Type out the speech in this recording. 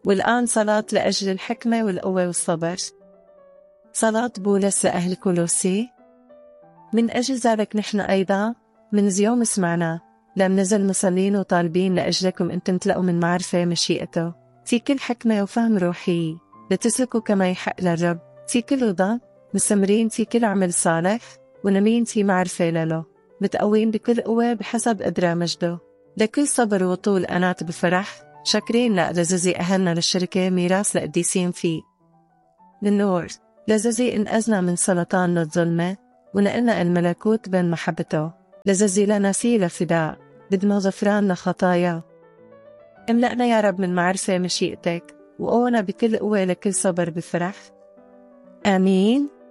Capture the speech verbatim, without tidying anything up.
والآن صلاة لأجل الحكمة والقوة والصبر. صلاة بولس لأهل كولوسي. من أجل ذلك نحن أيضا من يوم سمعنا لم نزل مصلين وطالبين لأجلكم أن تمتلئوا من معرفة مشيئته في كل حكمة وفهم روحي، لتسلكوا كما يحق للرب في كل رضا، مستمرين في كل عمل صالح، ونمين في معرفة له، متقوين بكل قوة بحسب قدرة مجده، لكل صبر وطول أنات بفرح، شاكرين لألززي أهلنا للشركة ميراث لقديسين فيه للنور، لززي إن أزنا من سلطان للظلمة ونقلنا الملكوت بين محبته، لززي لنا سيلة فداء بدنا غفران لخطايا. املأنا يا رب من معرفة مشيئتك وقونا بكل قوة لكل صبر بفرح. آمين.